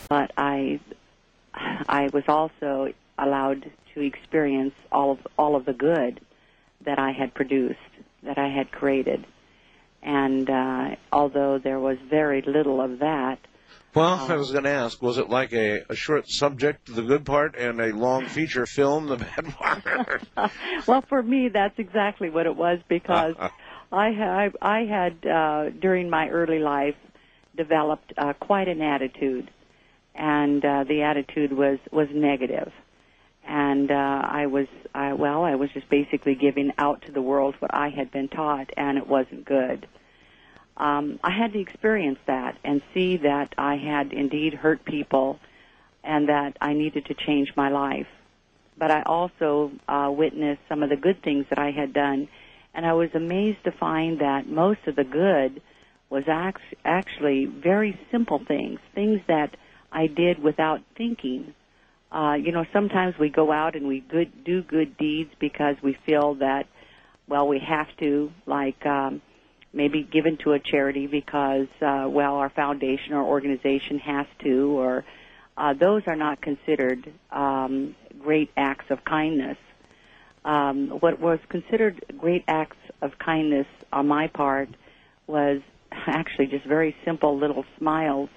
but I was also allowed to experience all of the good that I had produced, that I had created. And although there was very little of that. Well, I was going to ask, was it like a short subject, the good part, and a long feature film, the bad part? Well, for me, that's exactly what it was, because I had during my early life, developed quite an attitude, and the attitude was negative. And I was just basically giving out to the world what I had been taught, and it wasn't good. I had to experience that and see that I had indeed hurt people and that I needed to change my life. But I also witnessed some of the good things that I had done, and I was amazed to find that most of the good was actually very simple things that I did without thinking. Sometimes we go out and we do good deeds because we feel that, well, we have to, like maybe given to a charity because, our foundation or organization has to, or those are not considered great acts of kindness. What was considered great acts of kindness on my part was actually just very simple little smiles,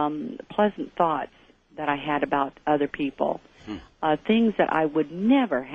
pleasant thoughts that I had about other people, things that I would never